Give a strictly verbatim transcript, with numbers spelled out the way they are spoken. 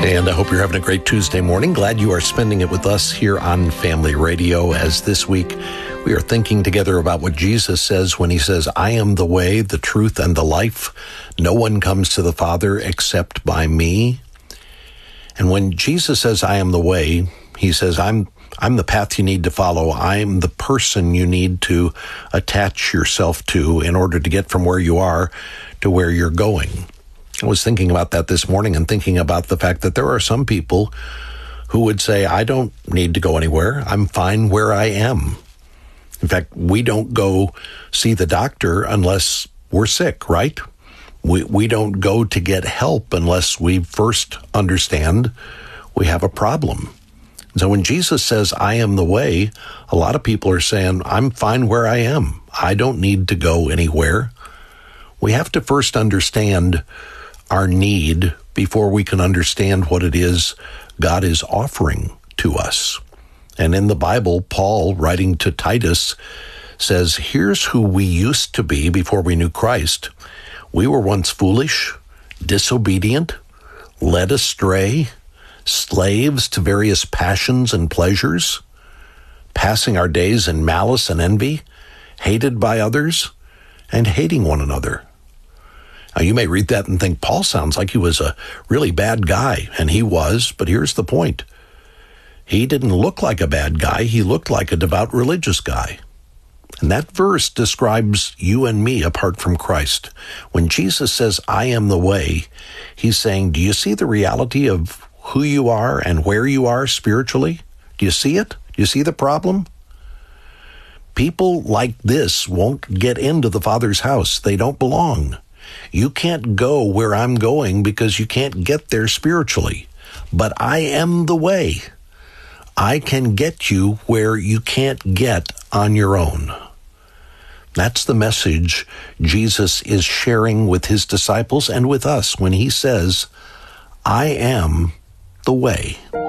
And I hope you're having a great Tuesday morning. Glad you are spending it with us here on Family Radio, as this week we are thinking together about what Jesus says when he says, I am the way, the truth, and the life. No one comes to the Father except by me. And when Jesus says, I am the way, he says, I'm I'm the path you need to follow. I'm the person you need to attach yourself to in order to get from where you are to where you're going. I was thinking about that this morning and thinking about the fact that there are some people who would say, I don't need to go anywhere. I'm fine where I am. In fact, we don't go see the doctor unless we're sick, right? We we don't go to get help unless we first understand we have a problem. So when Jesus says, I am the way, a lot of people are saying, I'm fine where I am. I don't need to go anywhere. We have to first understand our need before we can understand what it is God is offering to us. And in the Bible, Paul, writing to Titus, says, here's who we used to be before we knew Christ. We were once foolish, disobedient, led astray, slaves to various passions and pleasures, passing our days in malice and envy, hated by others, and hating one another. Now, you may read that and think, Paul sounds like he was a really bad guy, and he was, but here's the point. He didn't look like a bad guy. He looked like a devout religious guy. And that verse describes you and me apart from Christ. When Jesus says, I am the way, he's saying, do you see the reality of who you are and where you are spiritually? Do you see it? Do you see the problem? People like this won't get into the Father's house. They don't belong. You can't go where I'm going because you can't get there spiritually. But I am the way. I can get you where you can't get on your own. That's the message Jesus is sharing with his disciples and with us when he says, I am the way.